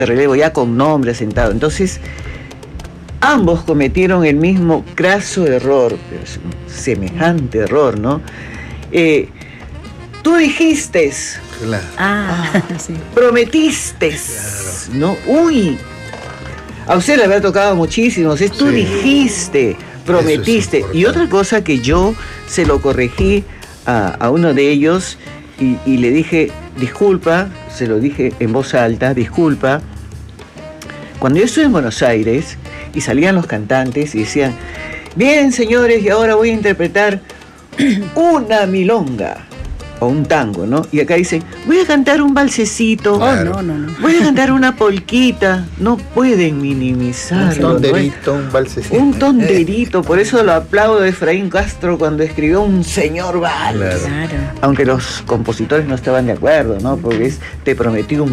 relevo, ya con nombre asentado. Entonces, ambos cometieron el mismo craso error, pero es un semejante error, ¿no? Tú dijiste, Claro. Sí. prometiste, Claro. ¿no? Uy, a usted le habrá tocado muchísimo, tú Sí. dijiste, prometiste. Eso es Y otra importante. cosa que yo se lo corregí a uno de ellos y le dije, disculpa, se lo dije en voz alta, disculpa. Cuando yo estuve en Buenos Aires y salían los cantantes y decían, bien señores, y ahora voy a interpretar una milonga o un tango, ¿no? Y acá dicen, voy a cantar un balsecito, Claro. No. voy a cantar una polquita. No pueden minimizarlo, Un ¿no? tonderito, un balsecito. Un tonderito, por eso lo aplaudo a Efraín Castro cuando escribió Un Señor Vals. Claro. Claro. Aunque los compositores no estaban de acuerdo, ¿no? Porque es Te prometí un